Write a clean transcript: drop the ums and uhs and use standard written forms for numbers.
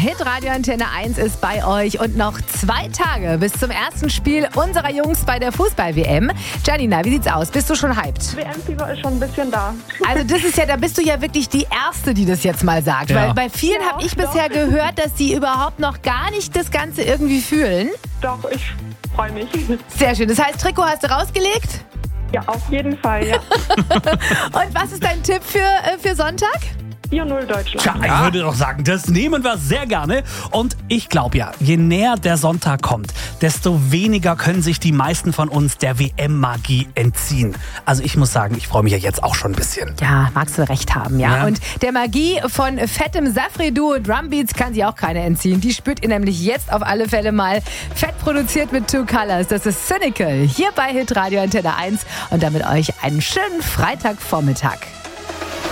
Hitradio Antenne 1 ist bei euch und noch 2 Tage bis zum ersten Spiel unserer Jungs bei der Fußball-WM. Janina, wie sieht's aus? Bist du schon hyped? WM-Fieber ist schon ein bisschen da. Also das ist ja, da bist du ja wirklich die Erste, die das jetzt mal sagt. Ja. Weil bei vielen habe ich bisher gehört, dass die überhaupt noch gar nicht das Ganze irgendwie fühlen. Doch, ich freue mich. Sehr schön. Das heißt, Trikot hast du rausgelegt? Ja, auf jeden Fall, ja. Und was ist dein Tipp für Sonntag? 4-0 Deutschland. Tja, ich würde doch sagen, das nehmen wir sehr gerne. Und ich glaube ja, je näher der Sonntag kommt, desto weniger können sich die meisten von uns der WM-Magie entziehen. Also ich muss sagen, ich freue mich ja jetzt auch schon ein bisschen. Ja, magst du recht haben, ja. Ja. Und der Magie von fettem Safri-Duo Drumbeats kann sich auch keiner entziehen. Die spürt ihr nämlich jetzt auf alle Fälle mal. Fett produziert mit Two Colors. Das ist Cynical hier bei Hitradio Antenne 1. Und damit euch einen schönen Freitagvormittag.